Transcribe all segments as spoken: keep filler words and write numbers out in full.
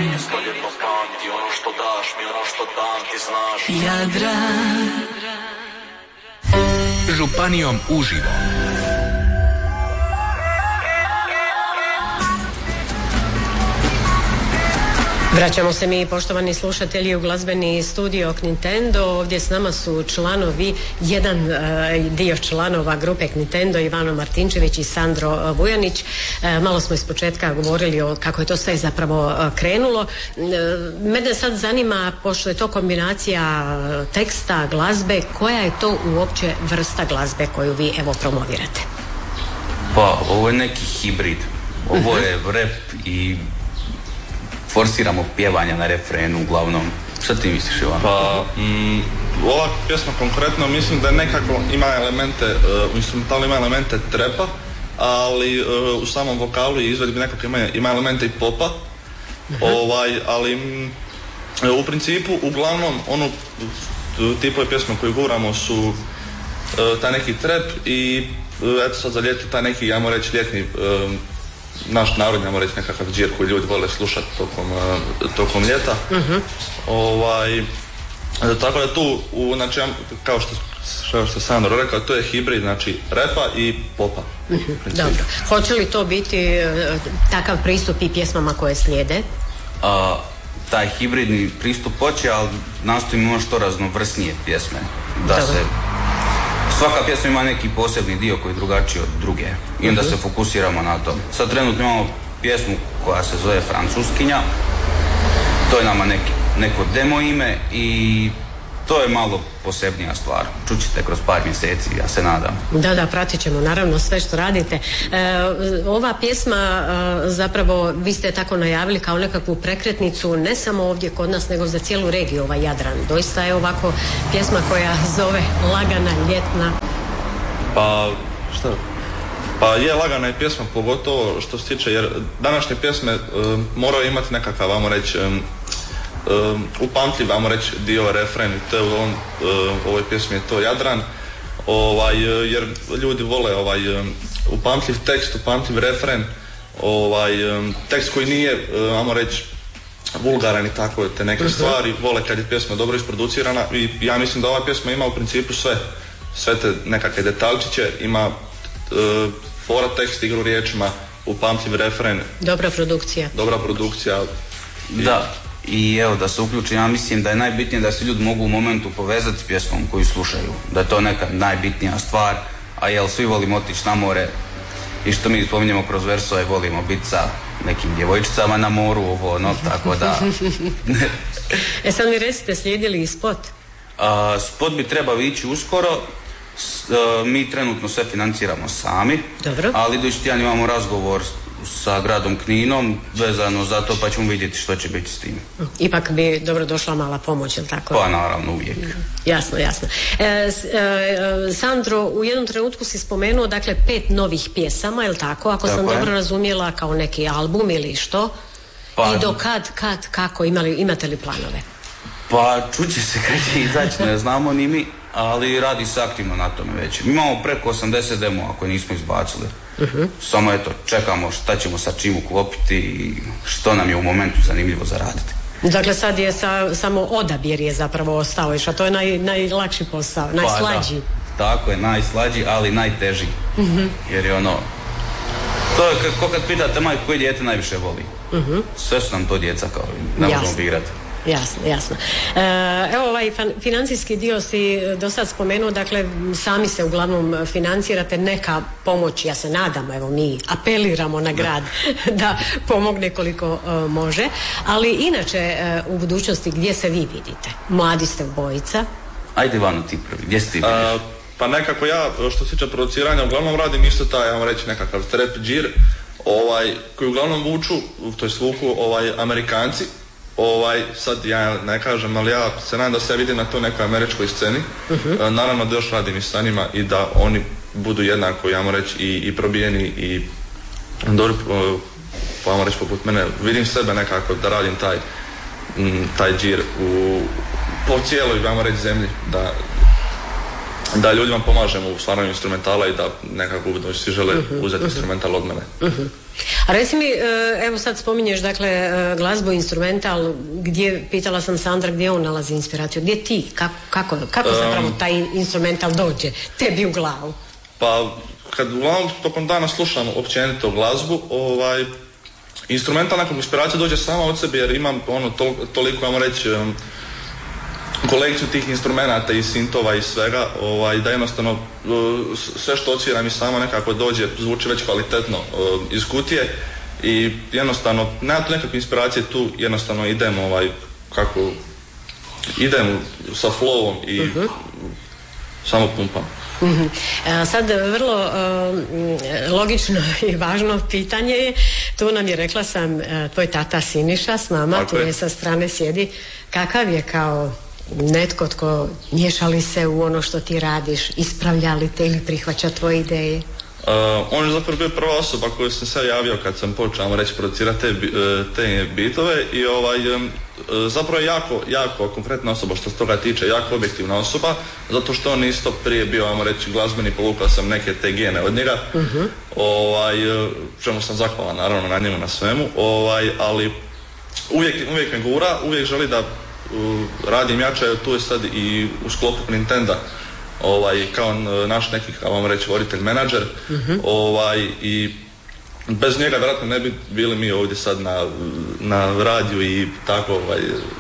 Stoljetno pamti ono što daš mi, ono što dam ti znaš. Jadran. Županijom uživo. Vraćamo se mi, poštovani slušatelji, u glazbeni studio Nintendo. Ovdje s nama su članovi, jedan uh, dio članova grupe Nintendo, Ivano Martinčević i Sandro Vujanić. Uh, malo smo iz početka govorili o kako je to sve zapravo uh, krenulo. Uh, mene sad zanima, pošto je to kombinacija teksta, glazbe, koja je to uopće vrsta glazbe koju vi evo promovirate? Pa, ovo je neki hibrid. Ovo je rap i forsiramo pjevanja na refrenu uglavnom. Šta ti misliš, Ivan? Pa, mm, ova pjesma konkretno mislim da nekako ima elemente, uh, u instrumentalu ima elemente trepa, ali uh, u samom vokalu i izvedbi nekako ima, ima elemente i popa. Uh-huh. Ovaj, ali mm, u principu, uglavnom, ono tipove pjesme koje guramo su uh, taj neki trep i uh, eto sad za ljeto taj neki, ja moram reći, ljetni uh, naš narod, njamo reći nekakav džir koji ljudi vole slušati tokom, uh, tokom ljeta. Uh-huh. Ovaj, tako da tu, u, znači, kao što, što, što Sandro rekao, to je hibrid, znači repa i popa. Uh-huh. Dobro. Hoće li to biti uh, takav pristup i pjesmama koje slijede? Uh, taj hibridni pristup hoće, ali nastojimo što raznovrsnije pjesme. Da Dobro. se Svaka pjesma ima neki posebni dio koji je drugačiji od druge i onda uh-huh. se fokusiramo na to. Sad trenutno imamo pjesmu koja se zove Francuskinja, to je nama neki, neko demo ime i to je malo posebnija stvar. Čućete kroz par mjeseci, ja se nadam. Da, da, pratit ćemo naravno sve što radite. E, ova pjesma e, zapravo vi ste tako najavili kao nekakvu prekretnicu ne samo ovdje kod nas nego za cijelu regiju, ovaj Jadran. Doista je ovako pjesma koja zove lagana, ljetna. Pa šta? Pa je lagana je pjesma, pogotovo što se tiče, jer današnje pjesme e, moraju imati nekakav, vamo reći, e, Um, upamtljiv, vamo reći, dio refren, to je u ovom, uh, ovoj pjesmi je to Jadran, ovaj, jer ljudi vole ovaj, um, upamtljiv tekst, upamtljiv refren, ovaj, um, tekst koji nije, uh, vamo reći, vulgaran i tako te neke uh-huh. stvari, vole kad je pjesma dobro isproducirana i ja mislim da ova pjesma ima u principu sve, sve te nekakve detaljčiće, ima uh, fora tekst, igru riječima, upamtljiv refren. Dobra produkcija. Dobra produkcija. I, da. I evo da se uključim, ja mislim da je najbitnije da se ljudi mogu u momentu povezati s pjesmom koju slušaju, da je to neka najbitnija stvar, a jel svi volimo otići na more i što mi spominjemo kroz versove, volimo biti sa nekim djevojčicama na moru, ovo ono, tako da... E sad mi recite, slijedili i spot? A, spot bi trebao ići uskoro, S, a, mi trenutno sve financiramo sami. Dobro. Ali idući tjedan imamo razgovor sa gradom Kninom vezano za to, pa ćemo vidjeti što će biti s tim. Ipak bi dobro došla mala pomoć, ili tako? Pa naravno, uvijek. Jasno, jasno. E, e, Sandro, u jednom trenutku si spomenuo, dakle, pet novih pjesama, je li tako? Ako tako sam je. Dobro razumjela, kao neki album ili što? Pa, i do kad, kad, kako, imali, imate li planove? Pa čuće se kad će izaći, ne znamo ni mi, ali radi se aktivno na tome već. Mi imamo preko osamdeset demo koje nismo izbacili. Uh-huh. Samo eto, čekamo šta ćemo sa čim uklopiti i što nam je u momentu zanimljivo zaraditi. Dakle, sad je sa, samo odabir je zapravo ostao, a to je naj, najlakši posao, najslađi. Pa, tako je, najslađi, ali najteži. Uh-huh. Jer je ono, to je ko kad pitate majku koje dijete najviše voli. Uh-huh. Sve su nam to djeca, kao ne možemo birati. Jasno, jasno. E, evo ovaj fan, financijski dio si do sad spomenuo, dakle sami se uglavnom financirate, neka pomoć, ja se nadam, evo mi apeliramo na grad da pomogne koliko uh, može, ali inače uh, u budućnosti gdje se vi vidite? Mladi ste obojica. Ajde Ivano ti prvi, gdje si ti vidiš? Uh, pa nekako ja, što se tiče produciranja, uglavnom radim isto taj, ja vam reći, nekakav trap džir, ovaj, koji uglavnom vuču, to je vuku ovaj, Amerikanci. Ovaj, sad ja ne kažem, ali ja se nadam da se ja vidim na toj nekoj američkoj sceni. Uh-huh. Naravno da još radim i sa njima i da oni budu jednako, ja moram reći, i, i probijeni i dobro, pa vam reći poput mene, vidim sebe nekako da radim taj taj džir u, po cijeloj, ja moram reći, zemlji, da da ljudima pomažemo u stvaranju instrumentala i da nekako uvidno svi žele uh-huh, uzeti uh-huh. instrumental od mene. Uh-huh. A reci mi, evo sad spominješ dakle glazbu, instrumental, gdje, pitala sam Sandra gdje on nalazi inspiraciju, gdje ti, kako, kako, kako um, zapravo taj instrumental dođe tebi u glavu? Pa kad uglavnom tokom dana slušam općenito glazbu, ovaj, instrumental nakon inspiracija dođe sama od sebe jer imam ono to, toliko, vam reći, um, kolekciju tih instrumenata i sintova i svega, ovaj, da jednostavno uh, sve što odsviram i samo nekako dođe, zvuči već kvalitetno uh, iz kutije i jednostavno, nema tu nekakve inspiracije, tu jednostavno idem ovaj, kako, idem sa flowom i uh-huh. samo pumpam. Uh-huh. Sad vrlo uh, logično i važno pitanje je, tu nam je, rekla sam, uh, tvoj tata Siniša s nama, tako tu je sa strane sjedi, kakav je kao netko tko miješa li se u ono što ti radiš, ispravlja li te ili prihvaća tvoje ideje? Uh, on je zapravo bio prva osoba koju sam se javio kad sam počeo reći producirati te, te bitove i ovaj, um, zapravo je jako, jako konkretna osoba što se toga tiče, jako objektivna osoba, zato što on isto prije bio, ajmo reći, glazbeni, povukao sam neke te gene od njega, uh-huh. ovaj, čemu sam zahvalan naravno na njemu, na svemu, ovaj, ali uvijek, uvijek me gura, uvijek želi da uh, radim jače, tu je sad i u sklopu Nintendo ovaj, kao naš neki, kao vam reći, voditelj, menadžer, uh-huh. ovaj, i bez njega vjerojatno ne bi bili mi ovdje sad na, na radiju i tako, ovaj,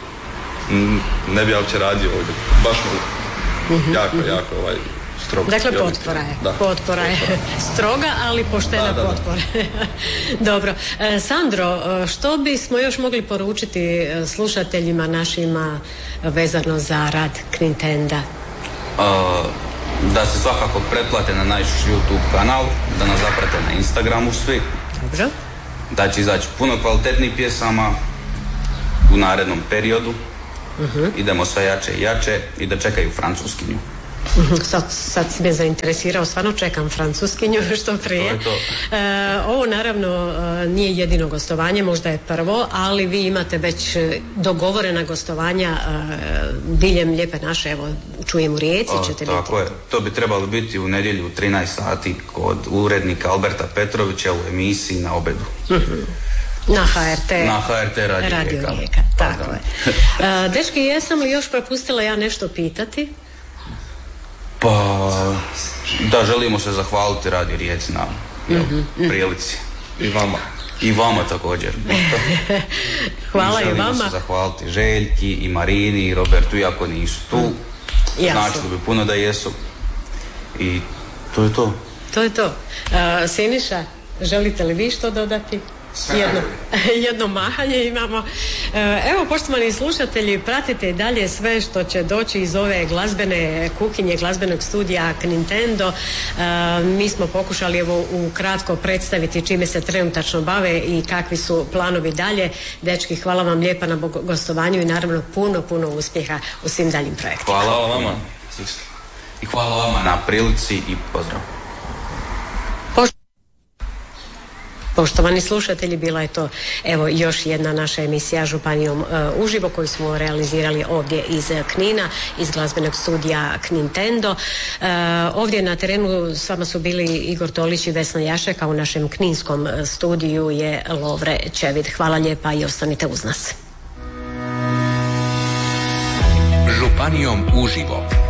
ne bi ja uopće radio ovdje, baš mi uh-huh. jako, jako ovaj, strogo. Dakle, potpora je, da, potpora je stroga, ali poštena da, da, potpora. Dobro. E, Sandro, što bismo još mogli poručiti slušateljima našima vezano za rad Knintenda? Uh, da se svakako pretplate na naš YouTube kanal, da nas zaprate na Instagramu svi. Dobro. Da će izaći puno kvalitetnih pjesama u narednom periodu. Uh-huh. Idemo sve jače i jače i da čekaju francuskinju. Sad, sad si me zainteresirao, stvarno čekam francuskinju što prije. To je to. E, ovo naravno nije jedino gostovanje, možda je prvo, ali vi imate već dogovorena gostovanja e, diljem Lijepe naše, evo čujem u Rijeci o, ćete tako biti. Je. To bi trebalo biti u nedjelju u trinaest sati kod urednika Alberta Petrovića u emisiji Na obedu. Uh-huh. Na H R T. Na H R T Radio, Radio Rijeka. Rijeka. Tako je. E, dečki, jesam li još propustila ja nešto pitati? Pa, da, želimo se zahvaliti Radio Rijeci na mm-hmm. prilici. I vama. I vama također. Hvala i, i vama. Želimo se zahvaliti Željki i Marini i Robertu, iako nisu tu. Mm. Značilo bi puno da jesu. I to je to. To je to. Uh, Siniša, želite li vi što dodati? Jedno, jedno mahanje imamo. Evo, poštovani slušatelji, pratite i dalje sve što će doći iz ove glazbene kuhinje, glazbenog studija Knintendo. Mi smo pokušali evo ukratko predstaviti čime se trenutačno bave i kakvi su planovi dalje. Dečki, hvala vam lijepa na gostovanju i naravno puno, puno uspjeha u svim daljim projektima. Hvala vama. I hvala vama na prilici i pozdrav. Poštovani slušatelji, bila je to evo još jedna naša emisija Županijom uh, uživo koju smo realizirali ovdje iz Knina, iz glazbenog studija Knintendo. Uh, ovdje na terenu s vama su bili Igor Tolić i Vesna Jašek, a u našem kninskom studiju je Lovre Čevid. Hvala lijepa i ostanite uz nas. Županijom uživo.